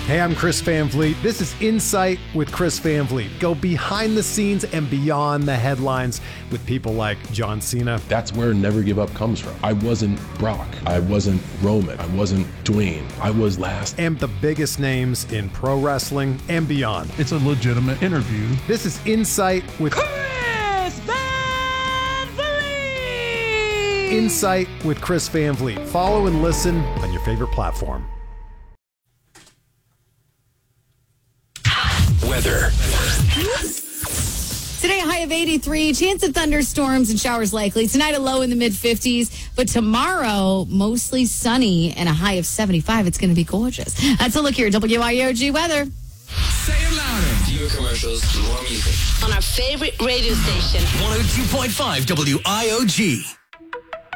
Hey, I'm Chris Van Vliet. This is Insight with Chris Van Vliet. Go behind the scenes and beyond the headlines with people like John Cena. That's where Never Give Up comes from. I wasn't Brock. I wasn't Roman. I wasn't Dwayne. I was last. And the biggest names in pro wrestling and beyond. It's a legitimate interview. This is Insight with Chris Van Vliet. Insight with Chris Van Vliet. Follow and listen on your favorite platform. Weather. Today, a high of 83, chance of thunderstorms and showers likely. Tonight, a low in the mid-50s. But tomorrow, mostly sunny and a high of 75. It's going to be gorgeous. That's a look here at WIOG weather. Say it louder. Fewer commercials, more music. On our favorite radio station. 102.5 WIOG.